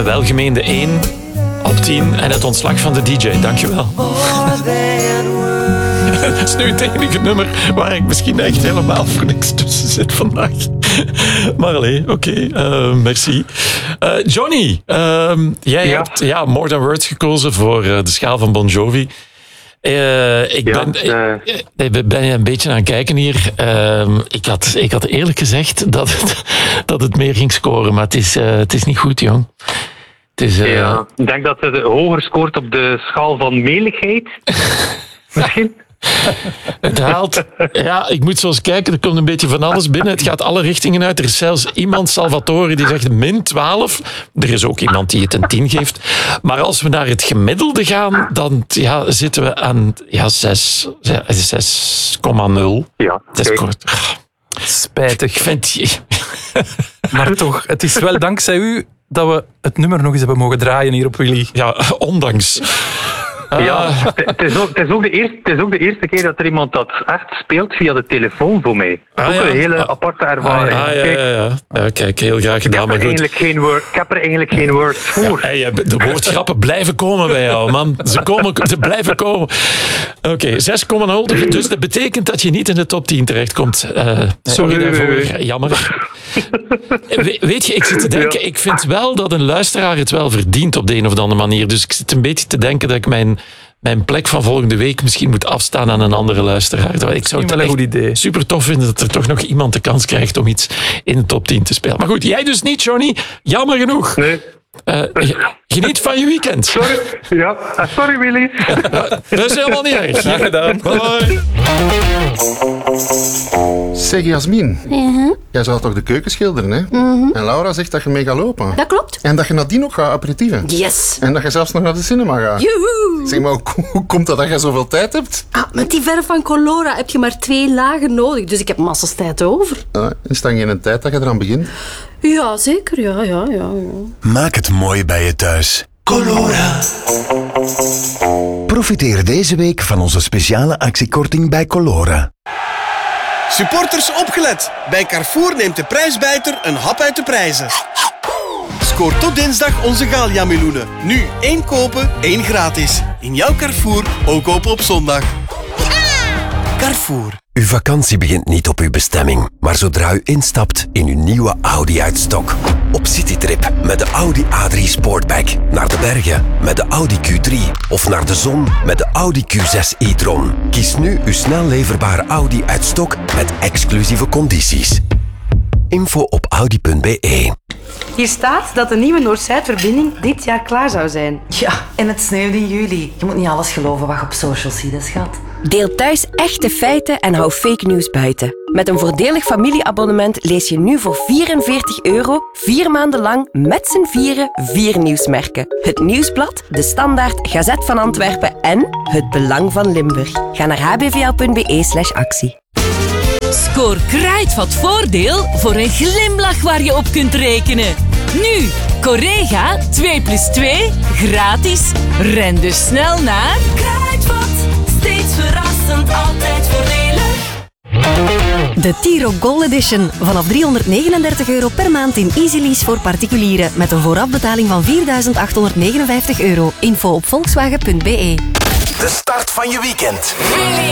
een welgemeende 1 op 10 en het ontslag van de DJ. Dankjewel. Dat is nu het enige nummer waar ik misschien echt helemaal voor niks tussen zit vandaag. Maar allee, oké. Merci. Johnny, jij hebt More Than Words gekozen voor de schaal van Bon Jovi. Ik ben een beetje aan het kijken hier. Ik had eerlijk gezegd dat het meer ging scoren, maar het is niet goed, jong. Ik denk dat het hoger scoort op de schaal van meligheid. Misschien. Het haalt... Ja, ik moet zo eens kijken. Er komt een beetje van alles binnen. Het gaat alle richtingen uit. Er is zelfs iemand, Salvatore, die zegt min 12. Er is ook iemand die het een 10 geeft. Maar als we naar het gemiddelde gaan, dan zitten we aan 6,0. Ja, spijtig. Ik vind... Maar toch, het is wel dankzij u dat we het nummer nog eens hebben mogen draaien hier op Willy. Ja, ondanks... Ja, het is ook de eerste keer dat er iemand dat echt speelt via de telefoon voor mij. Ook een hele aparte ervaring. Ja, kijk, heel graag gedaan. Maar goed. Ik heb er eigenlijk geen woord voor. Ja, de woordgrappen blijven komen bij jou, man. Ze blijven komen. Oké, 6,0. Dus dat betekent dat je niet in de top 10 terechtkomt. Sorry daarvoor, jammer. Weet je, ik zit te denken, ik vind wel dat een luisteraar het wel verdient op de een of andere manier. Dus ik zit een beetje te denken dat ik mijn plek van volgende week misschien moet afstaan aan een andere luisteraar. Ik zou het wel een goed idee. Super tof vinden dat er toch nog iemand de kans krijgt om iets in de top 10 te spelen. Maar goed, jij dus niet, Johnny. Jammer genoeg. Nee. Geniet van je weekend. Sorry Willy. Dat is helemaal niet erg. Graag gedaan. Bye. Zeg Jasmin, jij zou toch de keuken schilderen, hè? En Laura zegt dat je mee gaat lopen. Dat klopt. En dat je nadien nog gaat aperitieven. Yes. En dat je zelfs nog naar de cinema gaat. Joehoe. Zeg maar, hoe komt dat je zoveel tijd hebt? Met die verf van Colora heb je maar 2 lagen nodig, dus ik heb massas tijd over. Is dan geen tijd dat je eraan begint? Ja, zeker. Ja. Maak het mooi bij je thuis. Colora. Profiteer deze week van onze speciale actiekorting bij Colora. Supporters opgelet. Bij Carrefour neemt de prijsbijter een hap uit de prijzen. Scoor tot dinsdag onze Gallia-meloenen. Nu 1 kopen, 1 gratis. In jouw Carrefour, ook open op zondag. Carrefour. Uw vakantie begint niet op uw bestemming, maar zodra u instapt in uw nieuwe Audi uit-stok. Op citytrip met de Audi A3 Sportback, naar de bergen met de Audi Q3 of naar de zon met de Audi Q6 e-tron. Kies nu uw snel leverbare Audi uit-stok met exclusieve condities. Info op audi.be. Hier staat dat de nieuwe Noord-Zuid-verbinding dit jaar klaar zou zijn. Ja, en het sneeuwt in juli. Je moet niet alles geloven wat je op social ziet, schat. Deel thuis echte feiten en hou fake news buiten. Met een voordelig familieabonnement lees je nu voor €44 4 maanden lang met z'n vieren 4 nieuwsmerken. Het Nieuwsblad, De Standaard, Gazet van Antwerpen en Het Belang van Limburg. Ga naar hbva.be/actie. Scoor kruidvat voordeel voor een glimlach waar je op kunt rekenen. Nu, Correga 2+2 gratis. Ren dus snel naar Kruidvat. Steeds verrassend, altijd voordelig. De Tiro Gold Edition. Vanaf €339 per maand in Easy Lease voor particulieren. Met een voorafbetaling van €4.859. Info op volkswagen.be. De start van je weekend. Willy